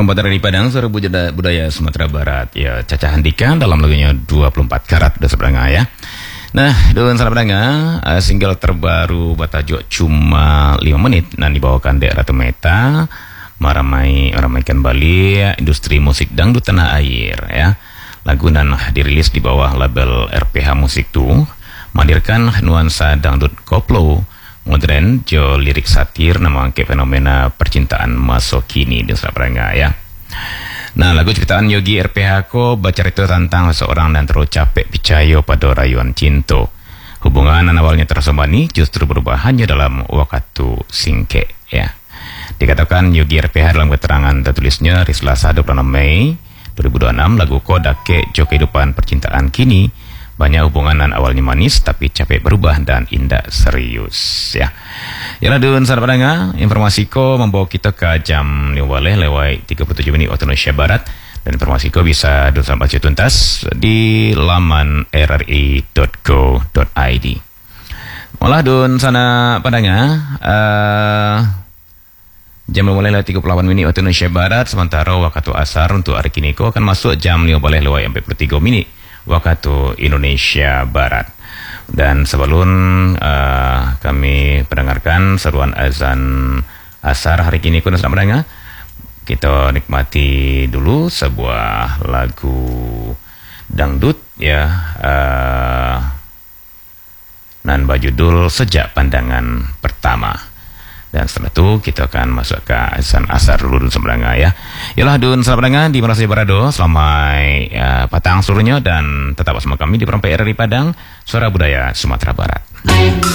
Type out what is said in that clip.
Perempatan dari Padang, suara budaya Sumatera Barat. Ya, Caca Handika dalam lagunya 24 karat udah seberangah ya. Nah, dengan salah pendengar, single terbaru Batajo cuma 5 menit dan dibawakan Dek Ratu Meta meramaikan Bali industri musik dangdut tanah air ya. Lagu dan dirilis di bawah label RPH Musik tuh menghadirkan nuansa dangdut koplo modern, jo lirik satir nama angke fenomena percintaan masa kini di Surabaya ya. Nah, lagu ciptaan Yogi RPH ko bercerita tentang seorang dan terus capek percaya pada rayuan cinta. Hubungan awalnya terasa manis justru berubah hanya dalam waktu singkat ya. Dikatakan Yogi RPH dalam keterangan tertulisnya di Selasa 26 Mei 2026 lagu ko dake jo kehidupan percintaan kini. Banyak hubungan awalnya manis tapi capek berubah dan indah serius ya. Yalah dun sahabat pendengar, informasi ko membawa kita ke jam 5 lewat 37 menit waktu Indonesia Barat, dan informasi ko bisa dun sampai tuntas di laman rri.co.id. Malah dun sana pendengar, jam 5 lewat 38 menit waktu Indonesia Barat, sementara waktu asar untuk hari kini ko akan masuk jam 5 lewat 43 menit waktu Indonesia Barat. Dan sebelum kami mendengarkan seruan azan asar hari ini kuna sedang mendengar, kita nikmati dulu sebuah lagu dangdut ya, dan berjudul Sejak Pandangan Pertama. Dan setelah itu kita akan masuk ke azan asar dulu dun seberangah ya. Yalah dun seberangah di Merasa Barado selamat patang seluruhnya, dan tetap bersama kami di Perempat RRI Padang, suara budaya Sumatera Barat.